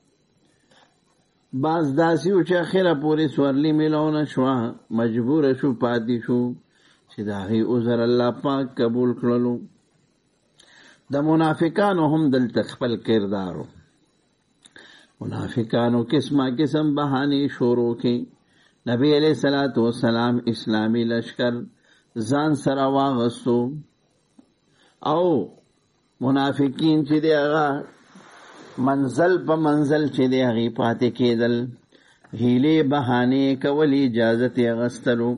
Speaker 3: بعض داسې و چې اخره پورې سورلی میلاونه شوه، مجبور شو پاتې شو چې د هغې عذر الله پاک قبول کړلو. د منافقانو هم دلته خپل کردارو. منافقانو قسمه قسم بهانې شروع کې. نبی علیہ الصلوۃ والسلام اسلامی لشکر ځان سره واغستو او منافقین چې دی هغه منزل په منزل چې دی هغې پاتې کېدل، هیلې بهانې کول، اجازت یې اخیستلو.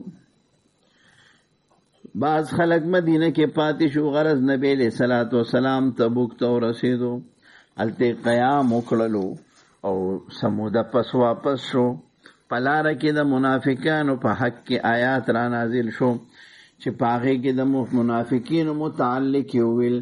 Speaker 3: بعض خلک مدینه کې پاتې شو، غرض نبی علیہ الصلوۃ والسلام تبوک ته ورسېدو، هلته قیام وکړلو او سموده پس واپس شو. په لاره کې د منافقانو په حق کې آیات را نازل شو چې په هغې کې د منافقینو متعلق یې وویل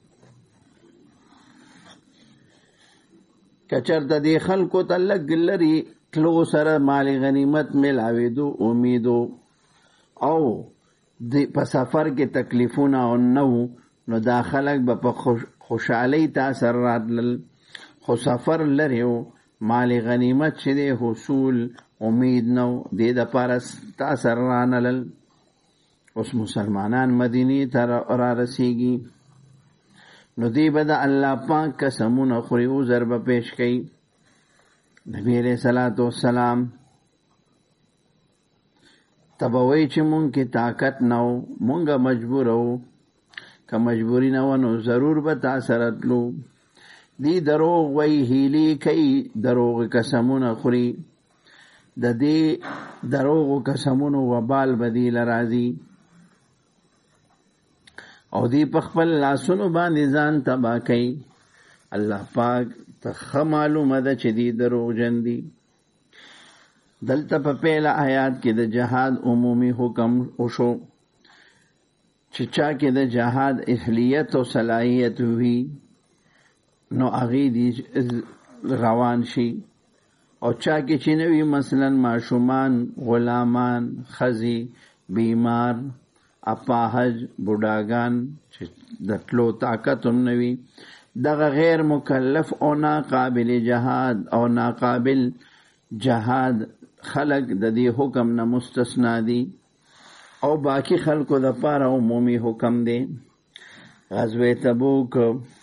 Speaker 3: که چېرته دې خلکو ته لږ لرې تلو سره مال غنیمت میلاوېدو امیدو او په سفر کې تکلیفونه او نه وو نو دا خلک به په خوشحالۍ تا سره راتلل، خو سفر لرې و، مال غنیمت چې دی حصول امید نو، دې دپاره تا سره رانلل. اوس مسلمانان مدینې ته را رسیږي نو دی به د الله پاک قسمونه خوري، عذر به پیش کوي. نبی علیہ الصلوۃ والسلام ته به وایي چې مونږ کې طاقت نه و، مونږه مجبور وو، که مجبوري نه وه نو ضرور به تا سره تلو. دی دروغ وایي، هیلې کوي، دروغ قسمونه خوري. د دې دروغو قسمونو وبال به دی له راځي او دی په خپل لاسونو باندې ځان تباه کوي. الله پاک ته ښه معلومه ده چې دی دروغجن دي. دلته په پیله آیات کې د جهاد عمومي حکم وشو چې چا کې د جهاد اهلیت او صلاحیت وي نو هغې دی روان شي، او چا کې چې نه وي، مثلا ماشومان، غلامان، ښځې، بیمار، اپاهج، بوډاګان چې د تلو طاقت هم نه وي، دغه غیر مکلف او ناقابل جهاد او ناقابل جهاد خلق د دې حکم نه مستثنا دي او باقی خلقو د پاره عمومي حکم دی. غزوه تبوک